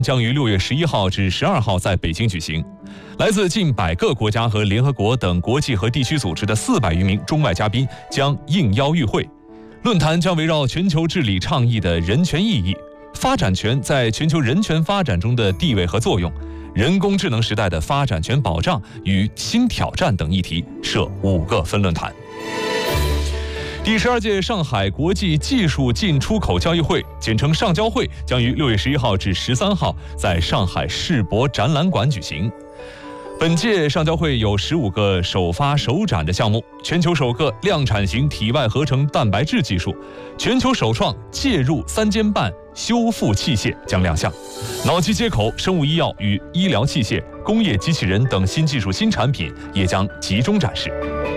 将于6月11号至12号在北京举行。来自近100个国家和联合国等国际和地区组织的400余名中外嘉宾将应邀与会。论坛将围绕全球治理倡议的人权意义、发展权在全球人权发展中的地位和作用、人工智能时代的发展权保障与新挑战等议题设5个分论坛。第12届上海国际技术进出口交易会，简称上交会，将于6月11号至13号在上海世博展览馆举行。本届上交会有15个首发首展的项目，全球首个量产型体外合成蛋白质技术，全球首创介入3间半修复器械将亮相，脑机接口、生物医药与医疗器械、工业机器人等新技术新产品也将集中展示。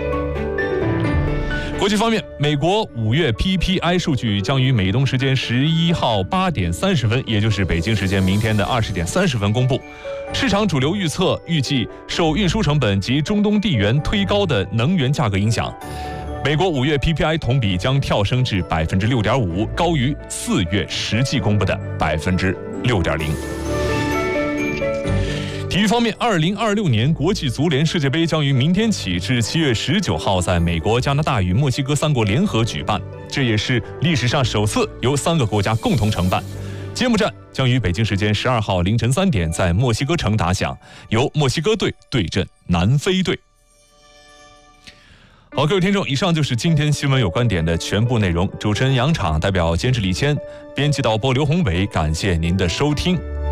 国际方面，美国5月 PPI 数据将于美东时间11号8点30分，也就是北京时间明天的20点30分公布。市场主流预计受运输成本及中东地缘推高的能源价格影响，美国5月 PPI 同比将跳升至 6.5%， 高于4月实际公布的 6.0%。体育方面，2026年国际足联世界杯将于明天起至7月19号在美国、加拿大与墨西哥3国联合举办，这也是历史上首次由3个国家共同承办。揭幕战将于北京时间12号凌晨3点在墨西哥城打响，由墨西哥队对阵南非队。好，各位听众，以上就是今天新闻有观点的全部内容。主持人杨昶代表监制李谦，编辑导播刘宏伟，感谢您的收听。